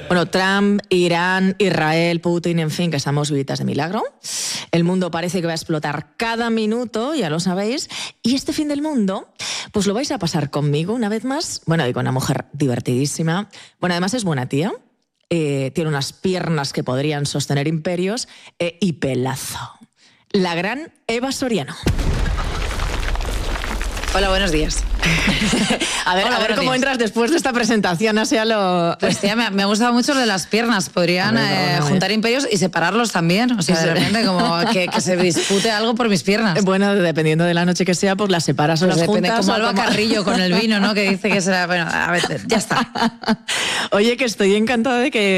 Bueno, Trump, Irán, Israel, Putin, en fin, que estamos vivitas de milagro. El mundo parece que va a explotar cada minuto, ya lo sabéis. Y este fin del mundo, pues lo vais a pasar conmigo una vez más. Bueno, y con una mujer divertidísima. Bueno, además es buena tía. Tiene unas piernas que podrían sostener imperios y pelazo. La gran Eva Soriano. Hola, buenos días. A ver cómo entras después de esta presentación hacia lo... Pues tía, me ha gustado mucho lo de las piernas. Podrían juntar imperios y separarlos también. O sea, de repente como que se dispute algo por mis piernas. Bueno, dependiendo de la noche que sea, pues las separas o pues las juntas. Como Alba Carrillo con el vino, ¿no? Que dice que será... Bueno, a ver, ya está. Oye, que estoy encantada de que